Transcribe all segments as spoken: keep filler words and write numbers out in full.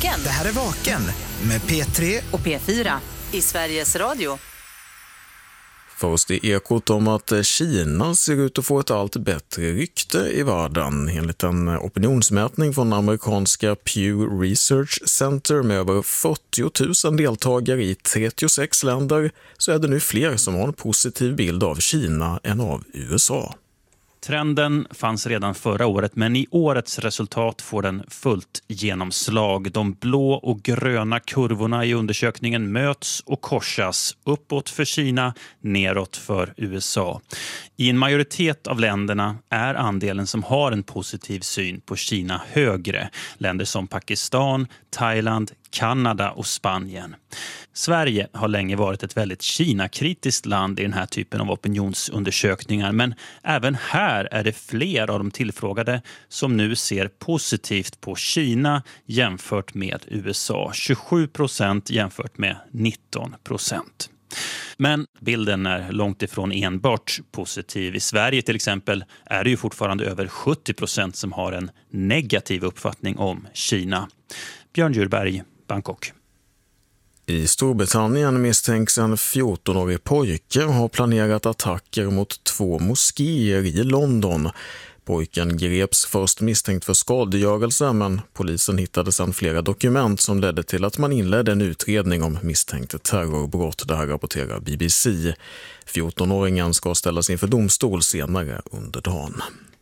Vaken. Det här är Vaken med P tre och P fyra i Sveriges Radio. Först i Ekot om att Kina ser ut att få ett allt bättre rykte i världen. Enligt en opinionsmätning från amerikanska Pew Research Center med över fyrtio tusen deltagare i trettiosex länder så är det nu fler som har en positiv bild av Kina än av U S A. Trenden fanns redan förra året, men i årets resultat får den fullt genomslag. De blå och gröna kurvorna i undersökningen möts och korsas uppåt för Kina, neråt för U S A. I en majoritet av länderna är andelen som har en positiv syn på Kina högre. Länder som Pakistan, Thailand, Kanada och Spanien. Sverige har länge varit ett väldigt Kina-kritiskt land i den här typen av opinionsundersökningar, men även här är det fler av de tillfrågade som nu ser positivt på Kina jämfört med U S A. tjugosju procent jämfört med nitton procent. Men bilden är långt ifrån enbart positiv. I Sverige till exempel är det ju fortfarande över sjuttio procent som har en negativ uppfattning om Kina. Björn Djurberg, Bangkok. I Storbritannien misstänks en fjortonårig pojke ha planerat attacker mot två moskéer i London. Pojken greps först misstänkt för skadegörelse, men polisen hittade sedan flera dokument som ledde till att man inledde en utredning om misstänkt terrorbrott. Det här rapporterar B B C. fjortonåringen ska ställas inför domstol senare under dagen.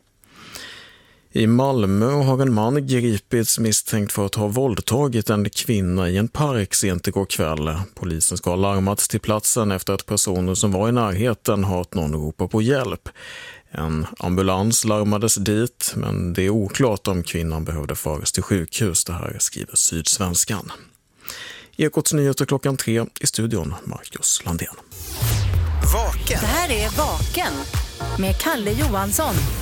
I Malmö har en man gripits misstänkt för att ha våldtagit en kvinna i en park sent igår kväll. Polisen ska ha larmat till platsen efter att personer som var i närheten hört någon ropa på hjälp. En ambulans larmades dit, men det är oklart om kvinnan behövde föras till sjukhus. Det här skriver Sydsvenskan. Ekots nyheter klockan tre, i studion Marcus Landén. Vaken. Det här är Vaken med Kalle Johansson.